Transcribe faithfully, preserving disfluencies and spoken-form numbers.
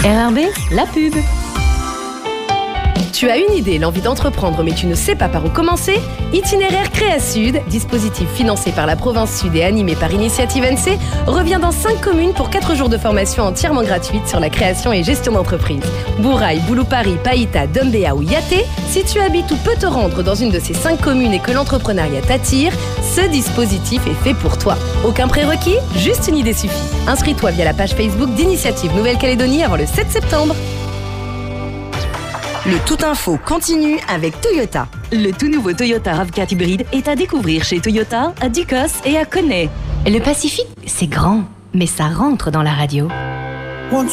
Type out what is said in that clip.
R R B, la pub. Tu as une idée, l'envie d'entreprendre, mais tu ne sais pas par où commencer? Itinéraire Créa Sud, dispositif financé par la province Sud et animé par Initiative N C, revient dans cinq communes pour quatre jours de formation entièrement gratuite sur la création et gestion d'entreprise. Bourail, Boulou-Paris, Païta, Dombéa ou Yaté, si tu habites ou peux te rendre dans une de ces cinq communes et que l'entrepreneuriat t'attire, ce dispositif est fait pour toi. Aucun prérequis, juste une idée suffit. Inscris-toi via la page Facebook d'Initiative Nouvelle-Calédonie avant le sept septembre. Le Tout Info continue avec Toyota. Le tout nouveau Toyota RAV quatre hybride est à découvrir chez Toyota, à Ducos et à Conet. Le Pacifique, c'est grand, mais ça rentre dans la radio.